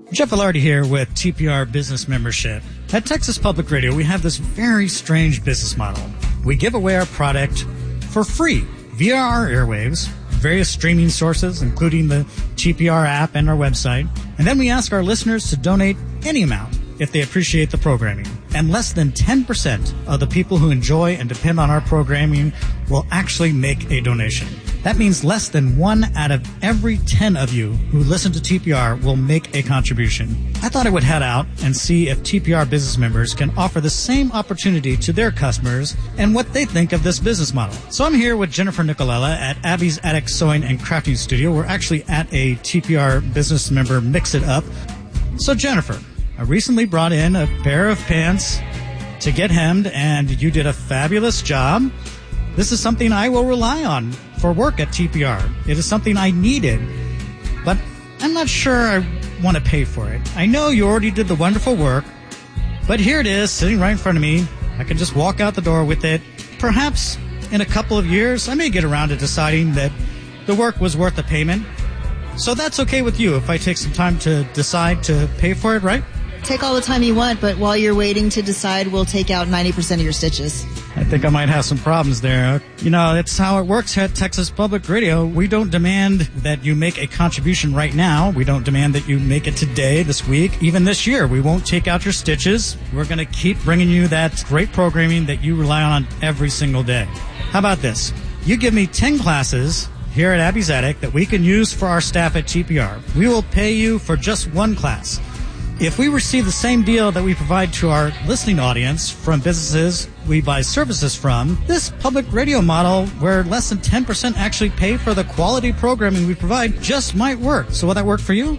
Jeff Velarde here with TPR Business Membership. At Texas Public Radio, we have this very strange business model. We give away our product for free via our airwaves, various streaming sources, including the TPR app and our website. And then we ask our listeners to donate any amount if they appreciate the programming. And less than 10% of the people who enjoy and depend on our programming will actually make a donation. That means less than 1 out of every 10 of you who listen to TPR will make a contribution. I thought I would head out and see if TPR business members can offer the same opportunity to their customers and what they think of this business model. So I'm here with Jennifer Nicolella at Abby's Attic Sewing and Crafting Studio. We're actually at a TPR business member Mix It Up. So Jennifer, I recently brought in a pair of pants to get hemmed, and you did a fabulous job. This is something I will rely on for work at TPR. It is something I needed, but I'm not sure I want to pay for it. I know you already did the wonderful work, but here it is sitting right in front of me. I can just walk out the door with it. Perhaps in a couple of years, I may get around to deciding that the work was worth the payment. So that's okay with you if I take some time to decide to pay for it, right? Take all the time you want, but while you're waiting to decide, we'll take out 90% of your stitches. I think I might have some problems there. You know, that's how it works at Texas Public Radio. We don't demand that you make a contribution right now. We don't demand that you make it today, this week, even this year. We won't take out your stitches. We're going to keep bringing you that great programming that you rely on every single day. How about this? You give me 10 classes here at Abby's Attic that we can use for our staff at TPR. We will pay you for just one class. If we receive the same deal that we provide to our listening audience from businesses we buy services from, this public radio model where less than 10% actually pay for the quality programming we provide just might work. So will that work for you?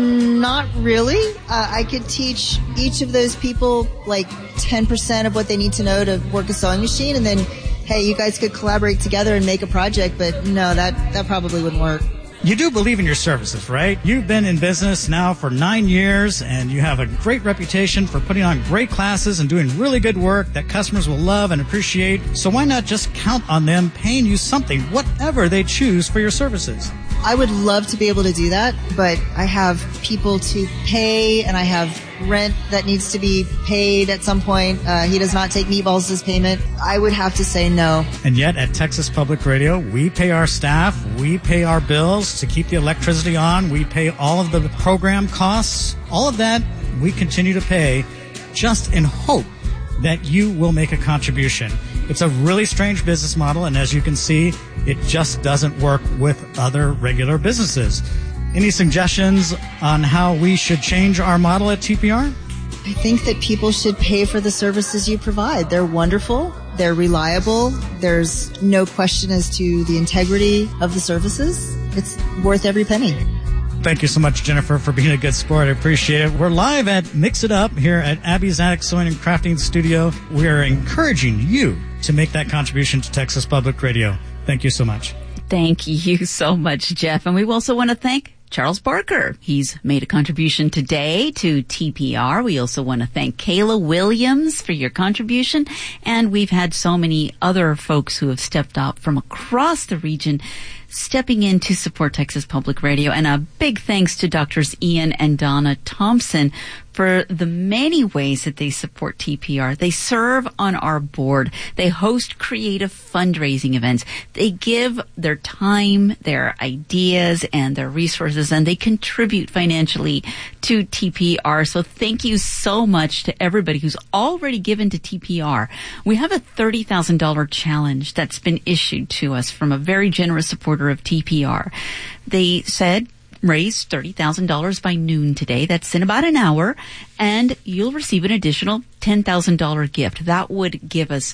Not really. I could teach each of those people like 10% of what they need to know to work a sewing machine, and then, hey, you guys could collaborate together and make a project, but no, that probably wouldn't work. You do believe in your services, right? You've been in business now for 9 years, and you have a great reputation for putting on great classes and doing really good work that customers will love and appreciate. So why not just count on them paying you something, whatever they choose for your services? I would love to be able to do that, but I have people to pay, and I have rent that needs to be paid at some point. He does not take meatballs as payment. I would have to say no. And yet at Texas Public Radio, we pay our staff, we pay our bills to keep the electricity on, we pay all of the program costs. All of that we continue to pay just in hope that you will make a contribution. It's a really strange business model, and as you can see, it just doesn't work with other regular businesses. Any suggestions on how we should change our model at TPR? I think that people should pay for the services you provide. They're wonderful. They're reliable. There's no question as to the integrity of the services. It's worth every penny. Thank you so much, Jennifer, for being a good sport. I appreciate it. We're live at Mix It Up here at Abby's Attic Sewing and Crafting Studio. We are encouraging you to make that contribution to Texas Public Radio. Thank you so much. Thank you so much, Jeff. And we also want to thank Charles Barker. He's made a contribution today to TPR. We also want to thank Kayla Williams for your contribution. And we've had so many other folks who have stepped up from across the region, stepping in to support Texas Public Radio. And a big thanks to Drs. Ian and Donna Thompson for the many ways that they support TPR. They serve on our board. They host creative fundraising events. They give their time, their ideas, and their resources, and they contribute financially to TPR. So thank you so much to everybody who's already given to TPR. We have a $30,000 challenge that's been issued to us from a very generous supporter of TPR. They said, raise $30,000 by noon today. That's in about an hour, and you'll receive an additional $10,000 gift. That would give us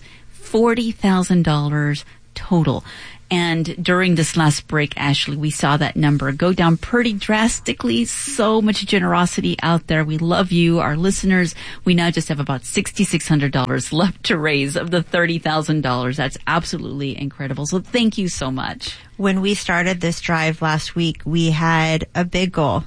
$40,000 total. And during this last break, Ashley, we saw that number go down pretty drastically. So much generosity out there. We love you, our listeners. We now just have about $6,600 left to raise of the $30,000. That's absolutely incredible. So thank you so much. When we started this drive last week, we had a big goal,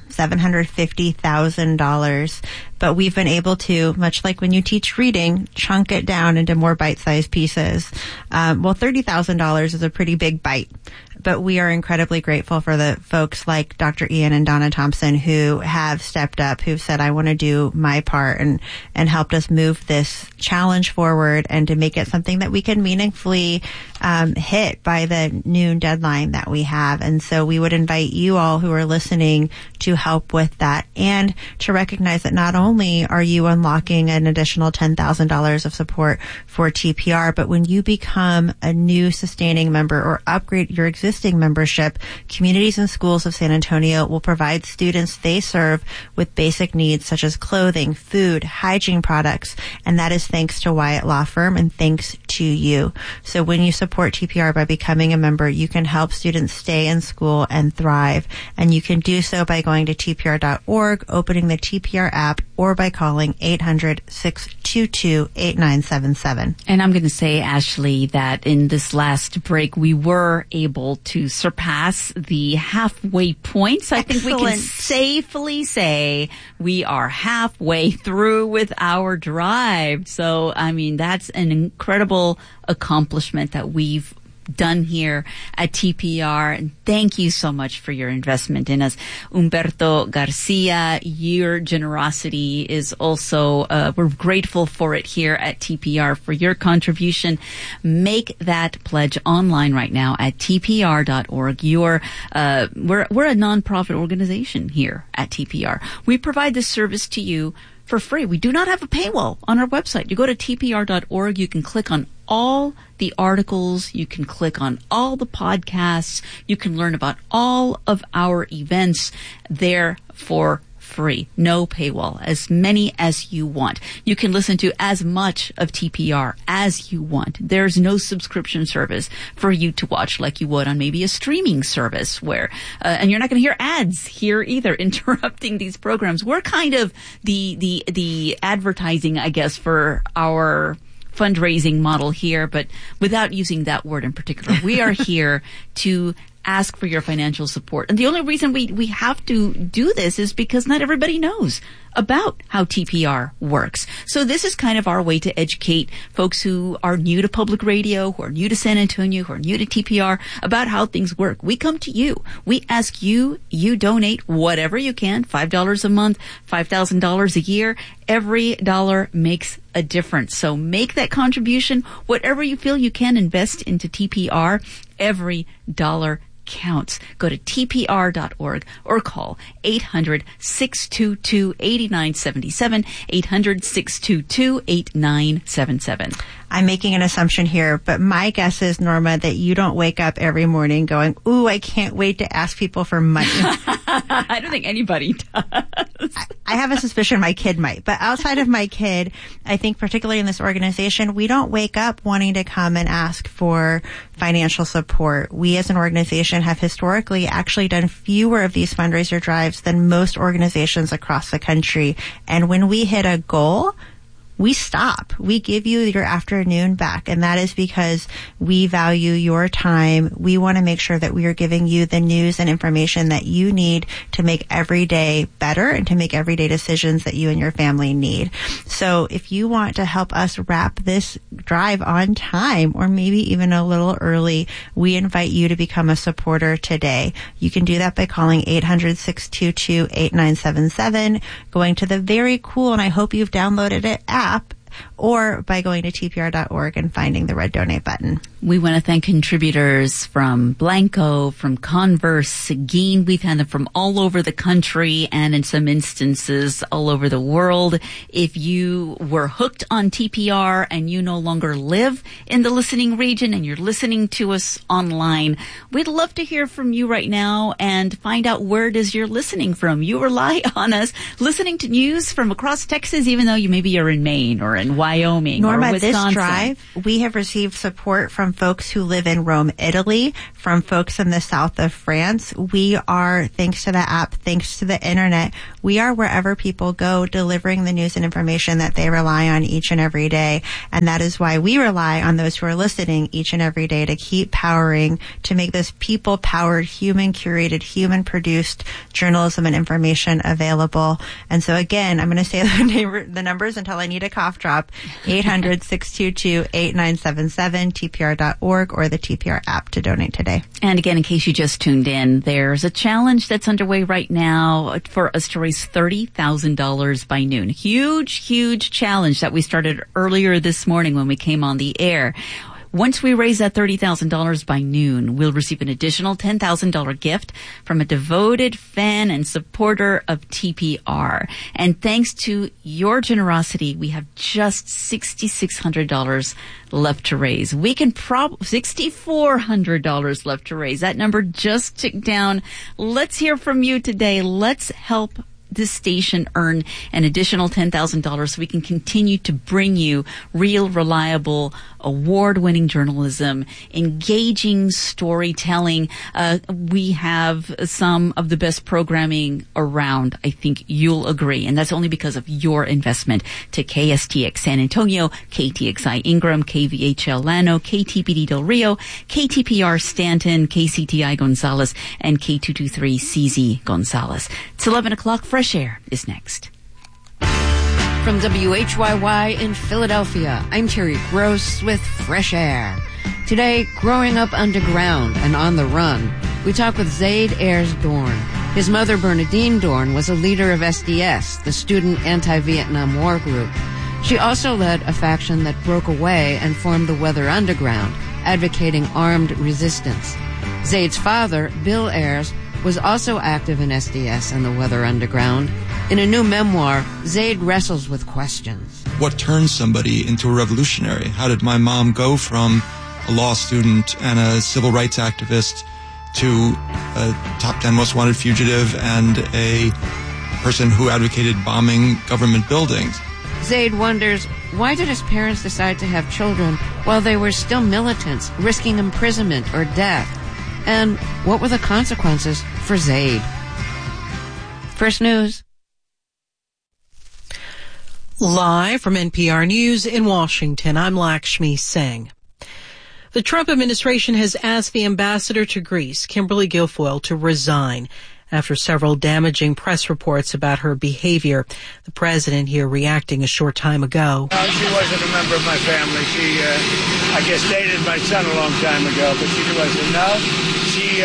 $750,000. But we've been able to, much like when you teach reading, chunk it down into more bite-sized pieces. Well, $30,000 is a pretty big bite. But we are incredibly grateful for the folks like Dr. Ian and Donna Thompson who have stepped up, who've said, I want to do my part, and helped us move this challenge forward and to make it something that we can meaningfully hit by the noon deadline that we have. And so we would invite you all who are listening to help with that, and to recognize that not only are you unlocking an additional $10,000 of support for TPR, but when you become a new sustaining member or upgrade your existing membership, Communities and Schools of San Antonio will provide students they serve with basic needs such as clothing, food, hygiene products, and that is thanks to Wyatt Law Firm and thanks to you. So when you support TPR by becoming a member, you can help students stay in school and thrive, and you can do so by going to tpr.org, opening the TPR app, or by calling 800-622-8977. And I'm going to say, Ashley, that in this last break, we were able to surpass the halfway point. So I think we can safely say we are halfway through with our drive. So, I mean, that's an incredible accomplishment that we've done here at TPR. And thank you so much for your investment in us. Humberto Garcia, your generosity is also, we're grateful for it here at TPR for your contribution. Make that pledge online right now at tpr.org. We're a nonprofit organization here at TPR. We provide this service to you for free. We do not have a paywall on our website. You go to tpr.org, you can click on all the articles, you can click on all the podcasts, you can learn about all of our events there for free. No paywall. As many as you want. You can listen to as much of TPR as you want. There's no subscription service for you to watch like you would on maybe a streaming service where, and you're not going to hear ads here either interrupting these programs. We're kind of the advertising, I guess, for our fundraising model here, but without using that word in particular. We are here to ask for your financial support. And the only reason we have to do this is because not everybody knows about how TPR works. So this is kind of our way to educate folks who are new to public radio, who are new to San Antonio, who are new to TPR about how things work. We come to you. We ask you, you donate whatever you can, $5 a month, $5,000 a year. Every dollar makes a difference. So make that contribution. Whatever you feel you can invest into TPR, every dollar counts. Go to tpr.org or call 800-622-8977, 800-622-8977. I'm making an assumption here, but my guess is, Norma, that you don't wake up every morning going, ooh, I can't wait to ask people for money. I don't think anybody does. I have a suspicion my kid might, but outside of my kid, I think particularly in this organization, we don't wake up wanting to come and ask for financial support. We as an organization have historically actually done fewer of these fundraiser drives than most organizations across the country. And when we hit a goal, we stop. We give you your afternoon back, and that is because we value your time. We want to make sure that we are giving you the news and information that you need to make every day better and to make everyday decisions that you and your family need. So if you want to help us wrap this drive on time, or maybe even a little early, we invite you to become a supporter today. You can do that by calling 800-622-8977, going to the very cool, and I hope you've downloaded it, app, or by going to tpr.org and finding the red donate button. We want to thank contributors from Blanco, from Converse, Seguin. We've had them from all over the country and in some instances all over the world. If you were hooked on TPR and you no longer live in the listening region and you're listening to us online, we'd love to hear from you right now and find out where it is you're listening from. You rely on us listening to news from across Texas, even though you're in Maine or in Wyoming, Norma, or Wisconsin. This drive, we have received support from folks who live in Rome, Italy, from folks in the south of France. We are, thanks to the app, thanks to the internet, we are wherever people go, delivering the news and information that they rely on each and every day. And that is why we rely on those who are listening each and every day to keep powering, to make this people-powered, human-curated, human-produced journalism and information available. And so again, I'm going to say the numbers until I need a cough drop. shop, 800-622-8977, TPR.org, or the TPR app to donate today. And again, in case you just tuned in, there's a challenge that's underway right now for us to raise $30,000 by noon. Huge challenge that we started earlier this morning when we came on the air. Once we raise that $30,000 by noon, we'll receive an additional $10,000 gift from a devoted fan and supporter of TPR. And thanks to your generosity, we have just $6,600 left to raise. We can $6,400 left to raise. That number just ticked down. Let's hear from you today. Let's help this station earn an additional $10,000 so we can continue to bring you real, reliable, award-winning journalism, engaging storytelling. We have some of the best programming around. I think you'll agree. And that's only because of your investment to KSTX San Antonio, KTXI Ingram, KVHL Llano, KTPD Del Rio, KTPR Stanton, KCTI Gonzales, and K223 CZ Gonzales. It's 11 o'clock. Fresh Air is next. From WHYY in Philadelphia, I'm Terry Gross with Fresh Air. Today, growing up underground and on the run, we talk with Zaid Ayers Dorn. His mother, Bernadine Dorn, was a leader of SDS, the Student Anti-Vietnam War Group. She also led a faction that broke away and formed the Weather Underground, advocating armed resistance. Zaid's father, Bill Ayers, was also active in SDS and the Weather Underground. In a new memoir, Zaid wrestles with questions. What turns somebody into a revolutionary? How did my mom go from a law student and a civil rights activist to a top 10 most wanted fugitive and a person who advocated bombing government buildings? Zaid wonders, why did his parents decide to have children while they were still militants, risking imprisonment or death? And what were the consequences for Zaid? First News. Live from NPR News in Washington, I'm Lakshmi Singh. The Trump administration has asked the ambassador to Greece, Kimberly Guilfoyle, to resign after several damaging press reports about her behavior. The president here reacting a short time ago. She wasn't a member of my family. She, I guess, dated my son a long time ago, but she wasn't. No, she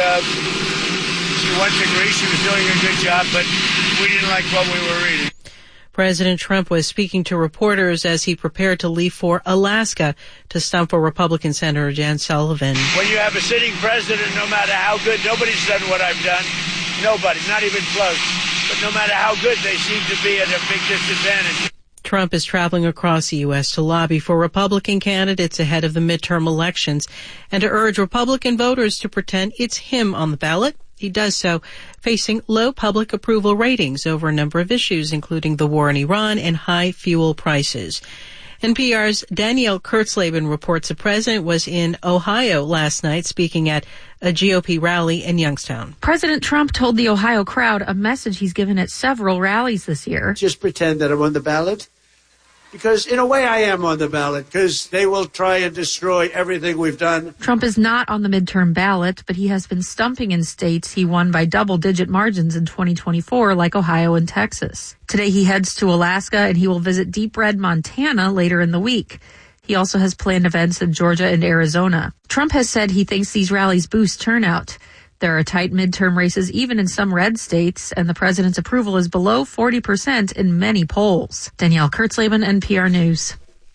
went to Greece. She was doing a good job, but we didn't like what we were reading. President Trump was speaking to reporters as he prepared to leave for Alaska to stump for Republican Senator Jan Sullivan. When you have a sitting president, no matter how good, nobody's done what I've done. Nobody, not even close. But no matter how good, they seem to be at a big disadvantage. Trump is traveling across the U.S. to lobby for Republican candidates ahead of the midterm elections and to urge Republican voters to pretend it's him on the ballot. He does so facing low public approval ratings over a number of issues, including the war in Iran and high fuel prices. NPR's Danielle Kurtzleben reports the president was in Ohio last night speaking at a GOP rally in Youngstown. President Trump told the Ohio crowd a message he's given at several rallies this year. Just pretend that I'm on the ballot. Because in a way I am on the ballot, because they will try and destroy everything we've done. Trump is not on the midterm ballot, but he has been stumping in states he won by double-digit margins in 2024, like Ohio and Texas. Today he heads to Alaska, and he will visit Deep Red, Montana later in the week. He also has planned events in Georgia and Arizona. Trump has said he thinks these rallies boost turnout. There are tight midterm races even in some red states, and the president's approval is below 40% in many polls. Danielle Kurtzleben, NPR News.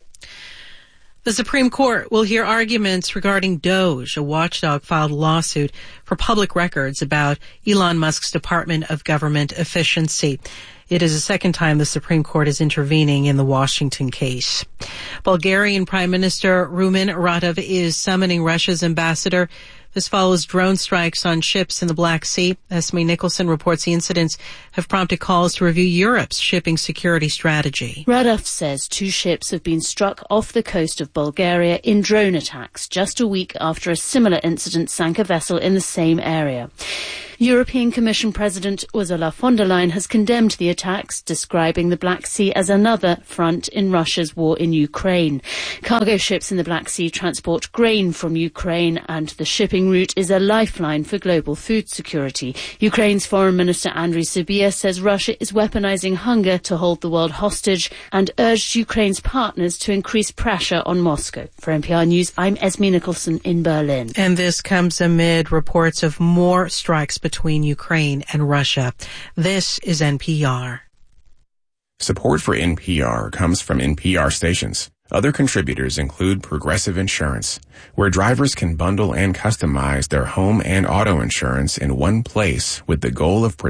The Supreme Court will hear arguments regarding DOJ. A watchdog filed a lawsuit for public records about Elon Musk's Department of Government Efficiency. It is the second time the Supreme Court is intervening in the Washington case. Bulgarian Prime Minister Rumen Radev is summoning Russia's ambassador. This follows drone strikes on ships in the Black Sea. Esme Nicholson reports the incidents have prompted calls to review Europe's shipping security strategy. Radev says 2 ships have been struck off the coast of Bulgaria in drone attacks just a week after a similar incident sank a vessel in the same area. European Commission President Ursula von der Leyen has condemned the attacks, describing the Black Sea as another front in Russia's war in Ukraine. Cargo ships in the Black Sea transport grain from Ukraine, and the shipping shipping route is a lifeline for global food security. Ukraine's Foreign Minister Andriy Sybiha says Russia is weaponizing hunger to hold the world hostage and urged Ukraine's partners to increase pressure on Moscow. For NPR News, I'm Esme Nicholson in Berlin. And this comes amid reports of more strikes between Ukraine and Russia. This is NPR. Support for NPR comes from NPR stations. Other contributors include Progressive Insurance, where drivers can bundle and customize their home and auto insurance in one place with the goal of